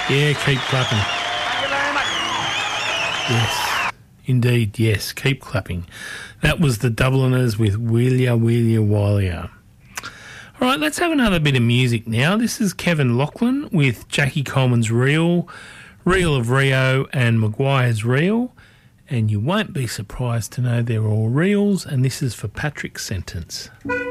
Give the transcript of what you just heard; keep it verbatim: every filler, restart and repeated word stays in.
Yeah, keep clapping. Thank you very much. Yes, indeed, yes, keep clapping. That was the Dubliners with Wheelia Wheelia Wheelia. All right, let's have another bit of music now. This is Kevin Lachlan with Jackie Coleman's Reel, Reel of Rio and Maguire's Reel. And you won't be surprised to know they're all reels, and this is for Patrick Sentence.